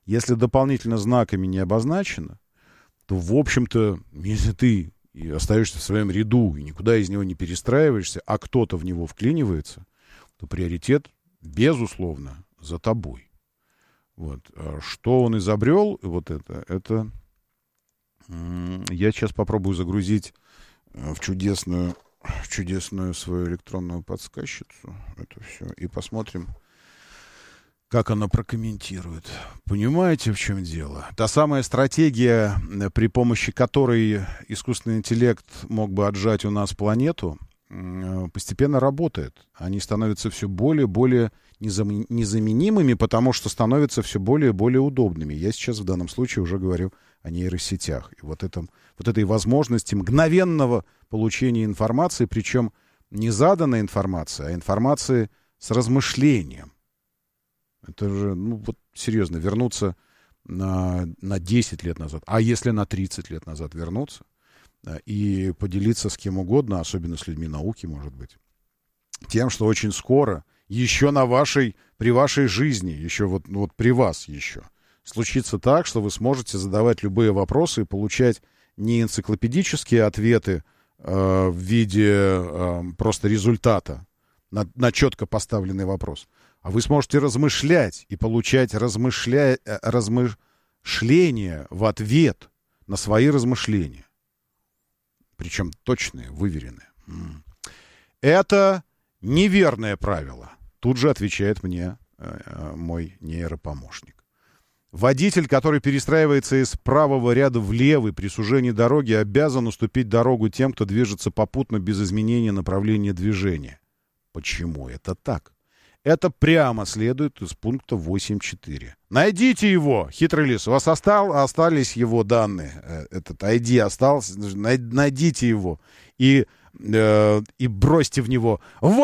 Если дополнительно знаками не обозначено, то, в общем-то, если ты и остаешься в своем ряду и никуда из него не перестраиваешься, а кто-то в него вклинивается, то приоритет, безусловно, за тобой. Вот. Что он изобрел, вот это я сейчас попробую загрузить в чудесную свою электронную подсказчицу это все и посмотрим, как она прокомментирует. Понимаете, в чем дело? Та самая стратегия, при помощи которой искусственный интеллект мог бы отжать у нас планету, постепенно работает. Они становятся все более и более незаменимыми, потому что становятся все более и более удобными. Я сейчас в данном случае уже говорю о нейросетях. И вот этой возможности мгновенного получения информации, причем не заданной информации, а информации с размышлением. Это же, вот серьезно, вернуться на 10 лет назад, а если на 30 лет назад вернуться и поделиться с кем угодно, особенно с людьми науки, может быть, тем, что очень скоро, еще при вашей жизни, еще вот при вас еще, случится так, что вы сможете задавать любые вопросы и получать не энциклопедические ответы в виде просто результата на четко поставленный вопрос, а вы сможете размышлять и получать размышления в ответ на свои размышления. Причем точные, выверенные. Это неверное правило. Тут же отвечает мне мой нейропомощник. Водитель, который перестраивается из правого ряда в левый при сужении дороги, обязан уступить дорогу тем, кто движется попутно без изменения направления движения. Почему это так? Это прямо следует из пункта 8.4. Найдите его, хитрый лис. У вас остались его данные. Этот ID остался. Найдите его. И бросьте в него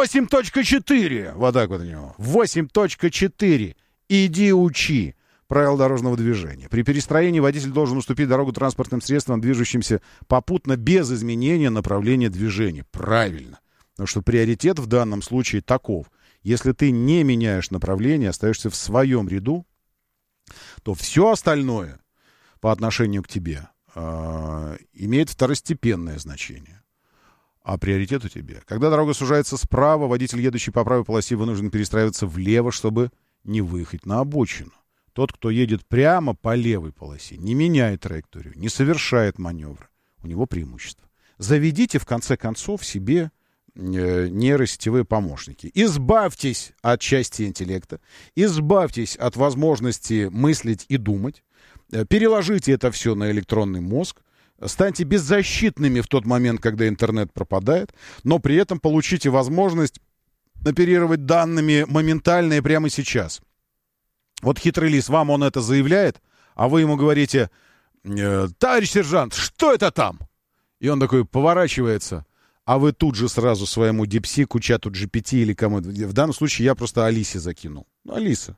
8.4. Вот так вот у него. 8.4. Иди учи правила дорожного движения. При перестроении водитель должен уступить дорогу транспортным средствам, движущимся попутно без изменения направления движения. Правильно. Потому что приоритет в данном случае таков. Если ты не меняешь направление, остаешься в своем ряду, то все остальное по отношению к тебе имеет второстепенное значение. А приоритет у тебя. Когда дорога сужается справа, водитель, едущий по правой полосе, вынужден перестраиваться влево, чтобы не выехать на обочину. Тот, кто едет прямо по левой полосе, не меняет траекторию, не совершает маневра. У него преимущество. Заведите, в конце концов, себе нейросетевые помощники. Избавьтесь от части интеллекта, избавьтесь от возможности мыслить и думать, переложите это все на электронный мозг, станьте беззащитными в тот момент, когда интернет пропадает, но при этом получите возможность оперировать данными моментально и прямо сейчас. Вот хитрый лис, вам он это заявляет, а вы ему говорите: товарищ сержант, что это там? И он такой поворачивается, а вы тут же сразу своему дипсику, чату GPT или кому-то. В данном случае я просто Алисе закинул. Алиса.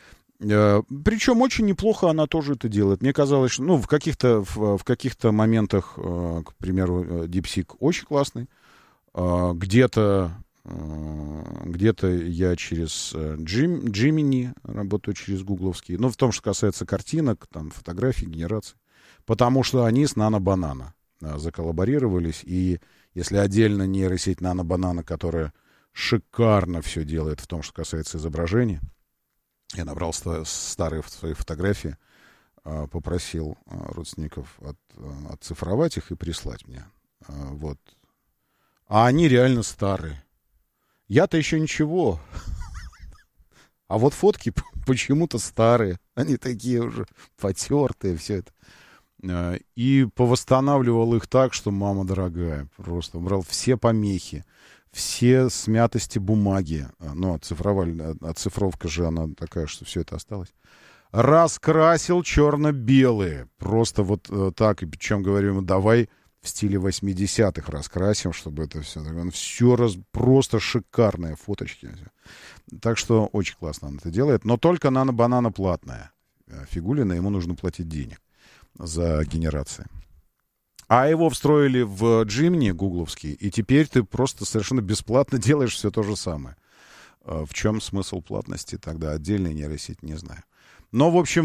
Причем очень неплохо она тоже это делает. Мне казалось, что в каких-то моментах, к примеру, дипсик очень классный. Где-то я через Gemini работаю, через гугловские. В том, что касается картинок, там, фотографий, генерации. Потому что они с Nano-Banana заколлаборировались. И если отдельно нейросеть Nano-Banana, которая шикарно все делает в том, что касается изображения, я набрал старые свои фотографии, попросил родственников отцифровать их и прислать мне. Вот. А они реально старые. Я-то еще ничего. А вот фотки почему-то старые. Они такие уже потертые, все это. И повосстанавливал их так, что, мама дорогая, просто брал все помехи, все смятости бумаги. Оцифровка же она такая, что все это осталось. Раскрасил черно-белые. Просто вот так. И причем говорю ему: давай в стиле 80-х раскрасим, чтобы это все... Он просто шикарные фоточки. Так что очень классно он это делает. Но только Nano-Banana платная. Фигулина, ему нужно платить денег за генерации. А его встроили в Gemini гугловский, и теперь ты просто совершенно бесплатно делаешь все то же самое. В чем смысл платности? Тогда отдельная нейросеть, не знаю. Но, в общем,